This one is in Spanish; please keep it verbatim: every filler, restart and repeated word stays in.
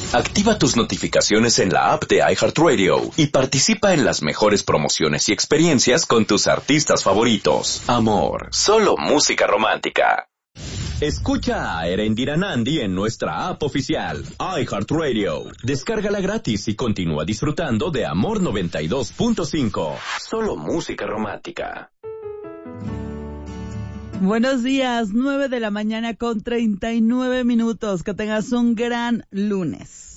Activa tus notificaciones en la app de iHeartRadio y participa en las mejores promociones y experiencias con tus artistas favoritos. Amor, solo música romántica. Escucha a Erendira Nandi en nuestra app oficial, iHeartRadio. Descárgala gratis y continúa disfrutando de Amor noventa y dos punto cinco. Solo música romántica. Buenos días, nueve de la mañana con treinta y nueve minutos. Que tengas un gran lunes.